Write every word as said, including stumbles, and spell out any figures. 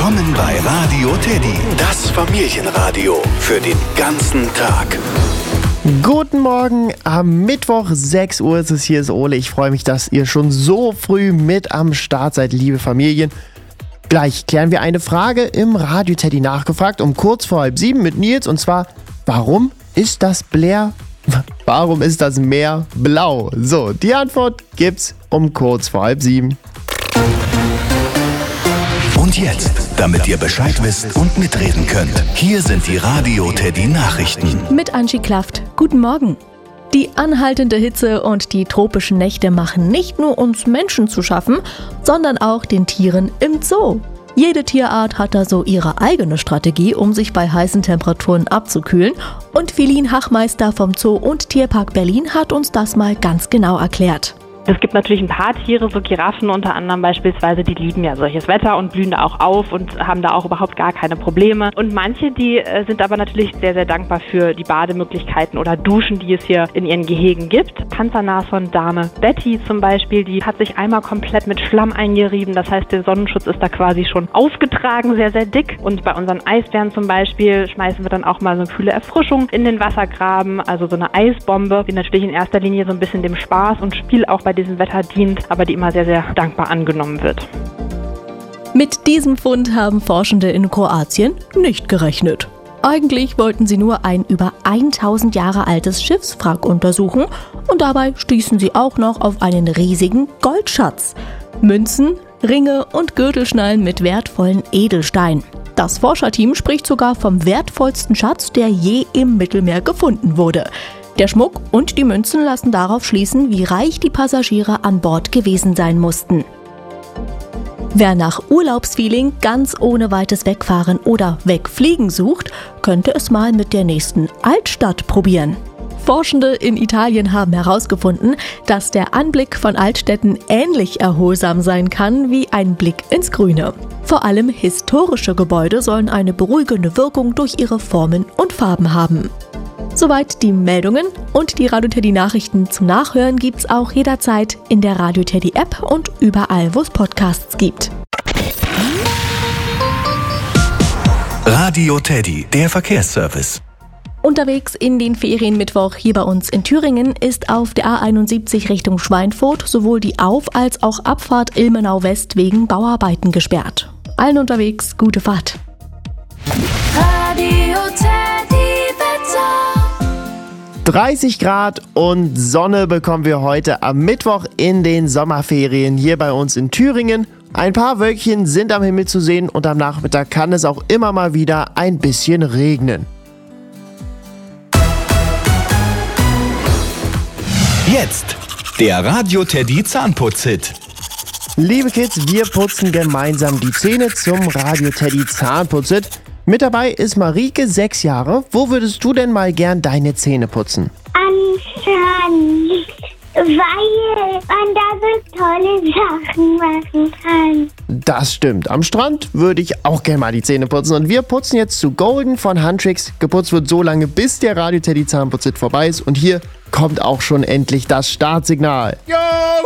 Willkommen bei Radio Teddy, das Familienradio für den ganzen Tag. Guten Morgen, am Mittwoch sechs Uhr ist es, hier ist Ole. Ich freue mich, dass ihr schon so früh mit am Start seid, liebe Familien. Gleich klären wir eine Frage im Radio Teddy nachgefragt um kurz vor halb sieben mit Nils, und zwar, warum ist das Blair, warum ist das Meer blau? So, die Antwort gibt's um kurz vor halb sieben. Und jetzt, damit ihr Bescheid wisst und mitreden könnt, hier sind die Radio Teddy Nachrichten. Mit Angie Klaft. Guten Morgen. Die anhaltende Hitze und die tropischen Nächte machen nicht nur uns Menschen zu schaffen, sondern auch den Tieren im Zoo. Jede Tierart hat da so ihre eigene Strategie, um sich bei heißen Temperaturen abzukühlen. Und Philin Hachmeister vom Zoo und Tierpark Berlin hat uns das mal ganz genau erklärt. Es gibt natürlich ein paar Tiere, so Giraffen unter anderem beispielsweise, die lieben ja solches Wetter und blühen da auch auf und haben da auch überhaupt gar keine Probleme. Und manche, die äh, sind aber natürlich sehr, sehr dankbar für die Bademöglichkeiten oder Duschen, die es hier in ihren Gehegen gibt. Panzernashorn-Dame Betty zum Beispiel, die hat sich einmal komplett mit Schlamm eingerieben. Das heißt, der Sonnenschutz ist da quasi schon aufgetragen, sehr, sehr dick. Und bei unseren Eisbären zum Beispiel schmeißen wir dann auch mal so eine kühle Erfrischung in den Wassergraben, also so eine Eisbombe, die natürlich in erster Linie so ein bisschen dem Spaß und Spiel auch bei diesem Wetter dient, aber die immer sehr, sehr dankbar angenommen wird. Mit diesem Fund haben Forschende in Kroatien nicht gerechnet. Eigentlich wollten sie nur ein über tausend Jahre altes Schiffswrack untersuchen und dabei stießen sie auch noch auf einen riesigen Goldschatz. Münzen, Ringe und Gürtelschnallen mit wertvollen Edelsteinen. Das Forscherteam spricht sogar vom wertvollsten Schatz, der je im Mittelmeer gefunden wurde. Der Schmuck und die Münzen lassen darauf schließen, wie reich die Passagiere an Bord gewesen sein mussten. Wer nach Urlaubsfeeling ganz ohne weites Wegfahren oder Wegfliegen sucht, könnte es mal mit der nächsten Altstadt probieren. Forschende in Italien haben herausgefunden, dass der Anblick von Altstädten ähnlich erholsam sein kann wie ein Blick ins Grüne. Vor allem historische Gebäude sollen eine beruhigende Wirkung durch ihre Formen und Farben haben. Soweit die Meldungen, und die Radio Teddy Nachrichten zum Nachhören gibt's auch jederzeit in der Radio Teddy App und überall, wo es Podcasts gibt. Radio Teddy, der Verkehrsservice. Unterwegs in den Ferienmittwoch hier bei uns in Thüringen ist auf der A einundsiebzig Richtung Schweinfurt sowohl die Auf- als auch Abfahrt Ilmenau West wegen Bauarbeiten gesperrt. Allen unterwegs gute Fahrt. Radio Teddy dreißig Grad und Sonne bekommen wir heute am Mittwoch in den Sommerferien hier bei uns in Thüringen. Ein paar Wölkchen sind am Himmel zu sehen und am Nachmittag kann es auch immer mal wieder ein bisschen regnen. Jetzt der Radio Teddy Zahnputz-Hit. Liebe Kids, wir putzen gemeinsam die Zähne zum Radio Teddy Zahnputz-Hit. Mit dabei ist Marike, sechs Jahre. Wo würdest du denn mal gern deine Zähne putzen? Am Strand, weil man da so tolle Sachen machen kann. Das stimmt. Am Strand würde ich auch gerne mal die Zähne putzen. Und wir putzen jetzt zu Golden von Huntrix. Geputzt wird so lange, bis der Radio Teddy Zahnputz-Hit vorbei ist. Und hier kommt auch schon endlich das Startsignal. Yo!